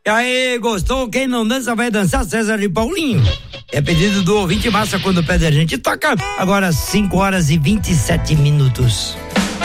E aí, gostou? Quem não dança vai dançar, César e Paulinho. É pedido do ouvinte massa quando pede a gente toca. Agora 5h27.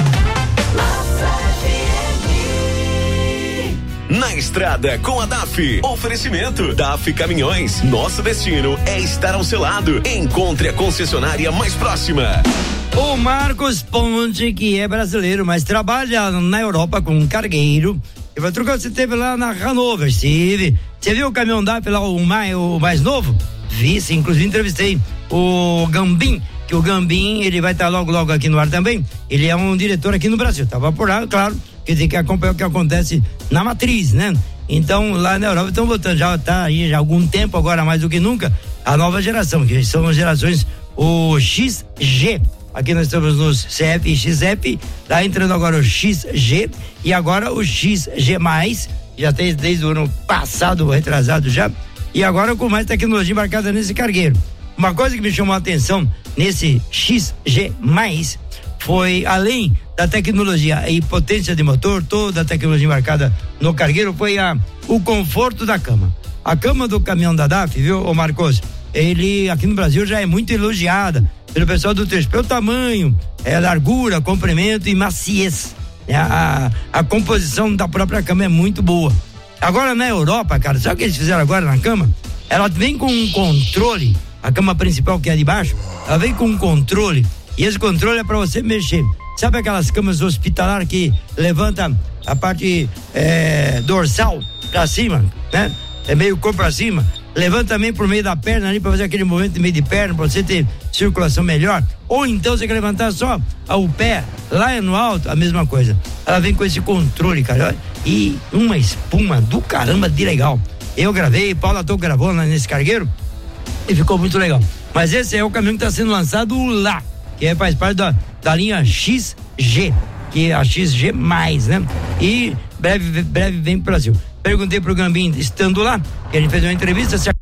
Na estrada com a DAF. Oferecimento DAF Caminhões. Nosso destino é estar ao seu lado. Encontre a concessionária mais próxima. O Marcos Ponte, que é brasileiro, mas trabalha na Europa com um cargueiro. E vai trocar, você teve lá na Hanover, Steve. Você viu o caminhão DAF lá, o mais novo? Vi, sim, inclusive entrevistei o Gambim, que o Gambim, ele vai estar logo aqui no ar também. Ele é um diretor aqui no Brasil, tava por lá, claro, que tem que acompanhar o que acontece na matriz, né? Então, lá na Europa estão votando, já tá aí já há algum tempo, agora mais do que nunca, a nova geração, que são as gerações, o XG. Aqui nós estamos nos CF e XF, tá entrando agora o XG e agora o XG+, já tem desde o ano passado, retrasado já, e agora com mais tecnologia embarcada nesse cargueiro. Uma coisa que me chamou a atenção nesse XG+, foi além da tecnologia e potência de motor, toda a tecnologia embarcada no cargueiro, foi o conforto da cama. A cama do caminhão da DAF, viu, ô Marcos? Ele aqui no Brasil já é muito elogiada pelo pessoal do trecho, pelo tamanho, largura, comprimento e maciez. A composição da própria cama é muito boa. Agora na Europa, cara, sabe o que eles fizeram agora na cama? Ela vem com um controle, a cama principal que é de baixo, ela vem com um controle, e esse controle é para você mexer. Sabe aquelas camas hospitalar que levanta a parte dorsal pra cima, né? É meio corpo pra cima, levanta também por meio da perna ali pra fazer aquele movimento de meio de perna, pra você ter circulação melhor. Ou então você quer levantar só o pé lá no alto, a mesma coisa. Ela vem com esse controle, cara, e uma espuma do caramba de legal. Eu gravei, Paula Tô gravou nesse cargueiro e ficou muito legal. Mas esse é o caminhão que está sendo lançado lá, que faz parte da linha XG, que é a XG+, né? E breve vem pro Brasil. Perguntei pro Gambim, estando lá, que a gente fez uma entrevista, se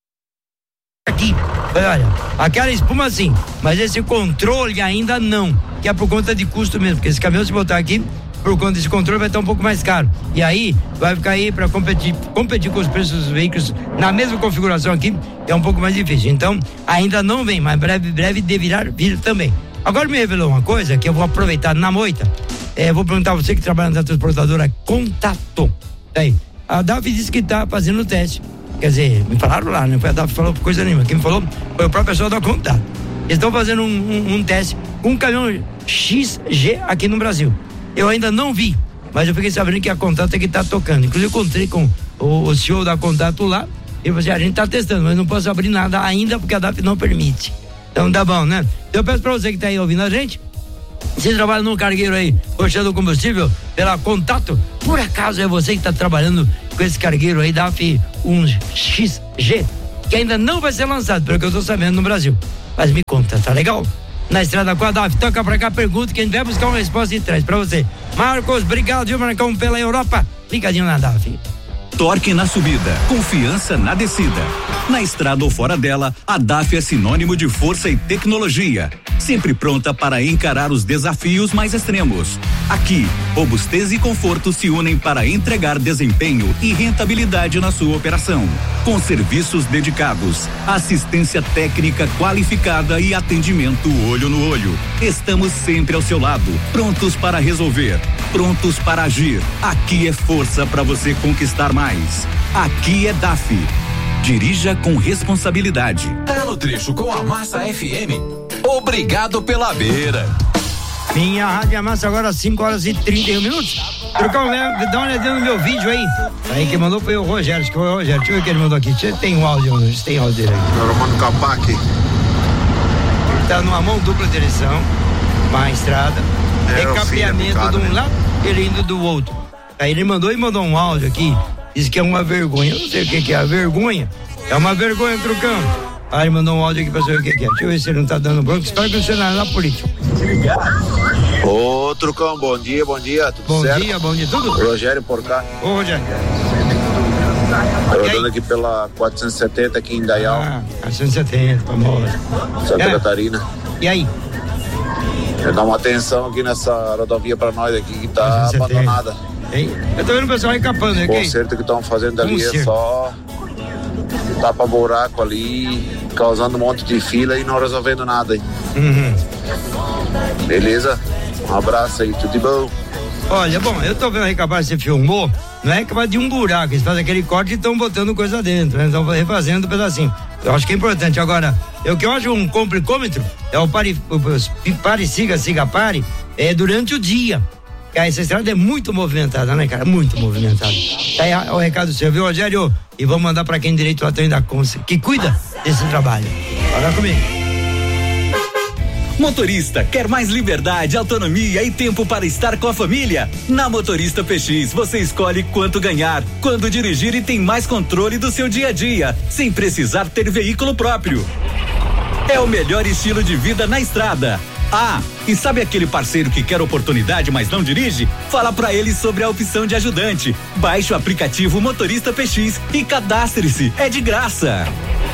aqui, olha, aquela espuma sim, mas esse controle ainda não, que é por conta de custo mesmo, porque esse caminhão, se botar aqui, por conta desse controle, vai estar um pouco mais caro. E aí, vai ficar aí para competir com os preços dos veículos na mesma configuração aqui, é um pouco mais difícil. Então, ainda não vem, mas breve deverá vir também. Agora me revelou uma coisa que eu vou aproveitar na moita. Vou perguntar a você que trabalha na transportadora Contato. Aí, a DAF disse que está fazendo o teste. Quer dizer, me falaram lá, não foi a DAF que falou coisa nenhuma. Quem me falou foi o próprio pessoal da Contato. Eles estão fazendo um teste com um caminhão XG aqui no Brasil. Eu ainda não vi, mas eu fiquei sabendo que a Contato é que está tocando. Inclusive, eu encontrei com o CEO da Contato lá. E eu falei, a gente está testando, mas não posso abrir nada ainda porque a DAF não permite. Então tá bom, né? Eu peço pra você que tá aí ouvindo a gente, você trabalha num cargueiro aí, puxando combustível pela Contato, por acaso é você que tá trabalhando com esse cargueiro aí, DAF 1XG, que ainda não vai ser lançado, pelo que eu tô sabendo, no Brasil. Mas me conta, tá legal? Na estrada com a DAF, toca pra cá, pergunta, que a gente vai buscar uma resposta e traz pra você. Marcos, obrigado, viu, Marcão, pela Europa, ligadinho na DAF. Torque na subida, confiança na descida. Na estrada ou fora dela, a DAF é sinônimo de força e tecnologia, sempre pronta para encarar os desafios mais extremos. Aqui, robustez e conforto se unem para entregar desempenho e rentabilidade na sua operação. Com serviços dedicados, assistência técnica qualificada e atendimento olho no olho. Estamos sempre ao seu lado, prontos para resolver, prontos para agir. Aqui é força para você conquistar mais. Aqui é DAF. Dirija com responsabilidade. Tá no trecho com a Massa FM. Obrigado pela beira. Minha Rádio Massa agora 5h31. Trucão, dá uma olhadinha no meu vídeo aí. Aí quem mandou foi o Rogério, acho que foi o Rogério. Deixa eu ver o que ele mandou aqui. Tem um áudio, não tem áudio dele aqui. Romano Capac. Ele tá numa mão dupla direção, uma estrada, recapeamento de um lado, ele indo do outro. Aí ele mandou um áudio aqui. Diz que é uma vergonha. Eu não sei o que é a vergonha. É uma vergonha, Trucão. Aí ele mandou um áudio aqui pra saber o que é. Deixa eu ver se ele não tá dando bronca. Espero que você não é na política. Ô, Trucão, bom dia, tudo certo? Bom dia, tudo? Rogério por cá. Ô, Rogério. Rodando aqui pela 470 aqui em Dayal. 470, famosa. Santa Catarina. E aí? Dá uma atenção aqui nessa rodovia pra nós aqui que tá abandonada. Eu tô vendo o pessoal recapando aqui. O conserto que estão fazendo ali é só tapa-buraco ali, causando um monte de fila e não resolvendo nada, hein? Beleza? Um abraço aí, tudo de bom. Olha, bom, eu tô vendo aí capaz que você filmou, não é capaz de um buraco, eles fazem aquele corte e estão botando coisa dentro, né? Estão refazendo um pedacinho. Eu acho que é importante. Agora, o que eu acho um complicômetro é o pare-siga-siga-pare durante o dia. Essa estrada é muito movimentada, né, cara? Muito movimentada. Tá aí o recado seu, viu, Rogério? E vamos mandar pra quem direito lá também da Conce, que cuida desse trabalho. Fala comigo. Motorista, quer mais liberdade, autonomia e tempo para estar com a família? Na Motorista PX, você escolhe quanto ganhar, quando dirigir e tem mais controle do seu dia a dia, sem precisar ter veículo próprio. É o melhor estilo de vida na estrada. Ah, e sabe aquele parceiro que quer oportunidade, mas não dirige? Fala pra ele sobre a opção de ajudante. Baixe o aplicativo Motorista PX e cadastre-se. É de graça.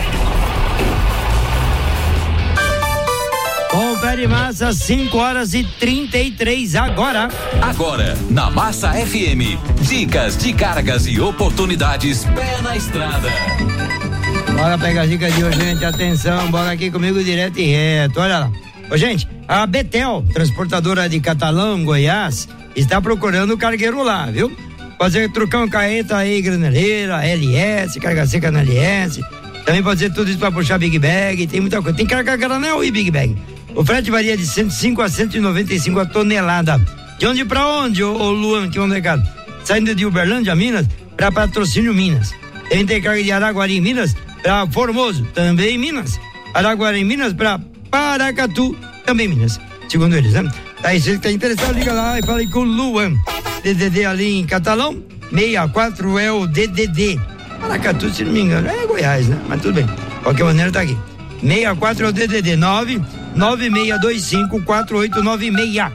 Confere Massa, 5h33 agora. Agora, na Massa FM, dicas de cargas e oportunidades pé na estrada. Bora pegar a dica de hoje, gente, atenção, bora aqui comigo direto e reto, olha lá. Ô, gente, a Betel, transportadora de Catalão, Goiás, está procurando cargueiro lá, viu? Fazer trucão, carreta aí, graneleira, LS, carga seca na LS, também pode ser tudo isso pra puxar Big Bag, tem muita coisa, tem carga granel e Big Bag. O frete varia de 105 a 195 a tonelada. De onde pra onde, ô Luan, que é um recado? Saindo de Uberlândia, Minas, pra Patrocínio, Minas. Tem carga de Araguari, Minas, pra Formoso, também Minas. Araguari, Minas, pra Paracatu, também Minas, segundo eles, né? Aí, se você tá interessado, liga lá e fala com o Luan. DDD ali em Catalão, 64 é o DDD. Paracatu, se não me engano, é Goiás, né? Mas tudo bem, qualquer maneira tá aqui. 64 é o DDD, 996254896,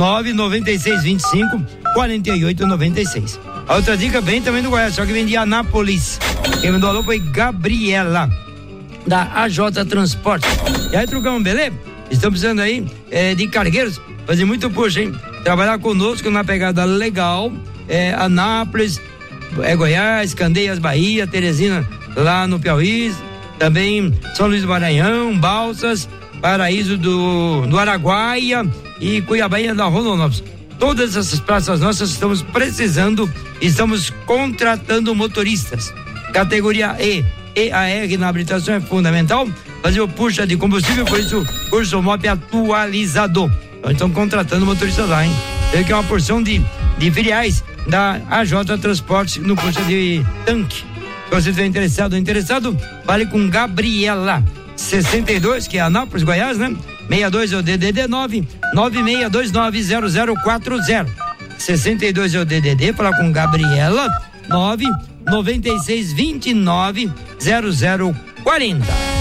996254896. A outra dica vem também do Goiás, só que vem de Anápolis. Quem mandou alô foi Gabriela, da AJ Transporte. E aí, Trucão, beleza? Estamos precisando aí de cargueiros, fazer muito puxa, hein? Trabalhar conosco na pegada legal, Anápolis, Goiás, Candeias, Bahia, Teresina, lá no Piauí, também São Luís do Maranhão, Balsas, Paraíso do Araguaia e Cuiabaia da Rondonópolis. Todas essas praças nossas estamos precisando, estamos contratando motoristas. Categoria E, EAR na habilitação é fundamental. Fazer o puxa de combustível, por isso curso MOP atualizado. Então estão contratando motoristas lá, hein? Tem que é uma porção de filiais da AJ Transporte no puxa de tanque. Se você estiver interessado, fale com Gabriela. 62, que é Anápolis, Goiás, né? 62 é o DDD 996290040. 62 é o DDD, fala com Gabriela, 996290040.